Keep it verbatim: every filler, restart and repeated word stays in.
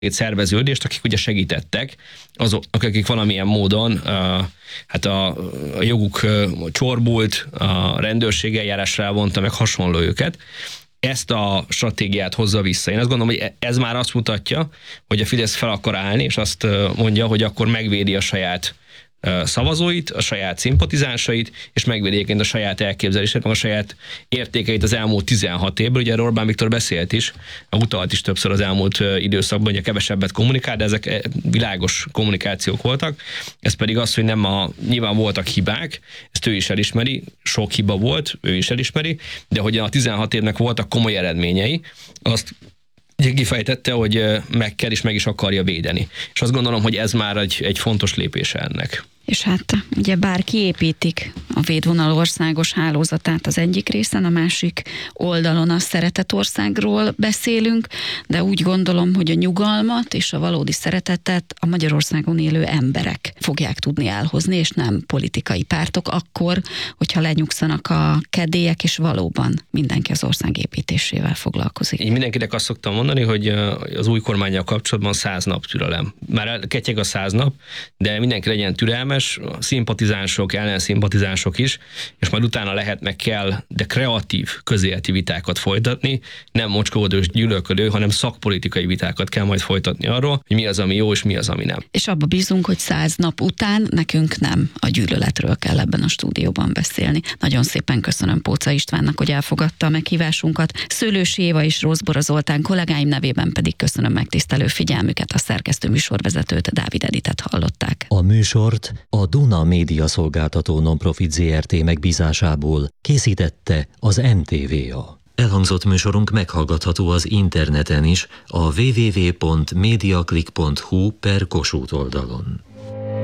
szerveződést, akik ugye segítettek, azoknak, akik valamilyen módon uh, hát a, a joguk uh, csorbult, a rendőrség eljárásra vonta, meg hasonló őket. Ezt a stratégiát hozza vissza. Én azt gondolom, hogy ez már azt mutatja, hogy a Fidesz fel akar állni, és azt mondja, hogy akkor megvédi a saját szavazóit, a saját szimpatizánsait, és megvédi egyébként a saját elképzelését, meg a saját értékeit az elmúlt tizenhat évből. Ugye Orbán Viktor beszélt is, utalt is többször az elmúlt időszakban, hogy kevesebbet kommunikál, de ezek világos kommunikációk voltak. Ez pedig az, hogy nem a, nyilván voltak hibák, ezt ő is elismeri, sok hiba volt, ő is elismeri, de hogy a tizenhat évnek voltak komoly eredményei, azt kifejtette, hogy meg kell és meg is akarja védeni. És azt gondolom, hogy ez már egy, egy fontos lépése ennek. És hát ugye bár kiépítik a védvonal országos hálózatát az egyik részen, a másik oldalon a szeretett országról beszélünk, de úgy gondolom, hogy a nyugalmat és a valódi szeretetet a Magyarországon élő emberek fogják tudni elhozni, és nem politikai pártok, akkor, hogyha lenyugszanak a kedélyek, és valóban mindenki az ország építésével foglalkozik. Én mindenkinek azt szoktam mondani, hogy az új kormánnyal kapcsolatban száz nap türelem. Már ketyeg a száz nap, de mindenki legyen türelmes, szimpatizánsok, ellenszimpatizánsok is, és majd utána lehetnek kell, de kreatív közéleti vitákat folytatni, nem mocskódó és gyűlölködő, hanem szakpolitikai vitákat kell majd folytatni arról, hogy mi az, ami jó, és mi az, ami nem. És abba bízunk, hogy száz nap után nekünk nem a gyűlöletről kell ebben a stúdióban beszélni. Nagyon szépen köszönöm Póca Istvánnak, hogy elfogadta a meghívásunkat. Szőlősi Éva és Rózbora Zoltán kollégáim nevében pedig köszönöm megtisztelő figyelmüket, a szerkesztő műsorvezetőt, Dávid Editet hallották. A műsort a Duna Média Szolgáltató Nonprofit zé er té megbízásából készítette az em té vé á. Elhangzott műsorunk meghallgatható az interneten is, a double-u double-u double-u pont mediaclick pont hu per Kossuth oldalon.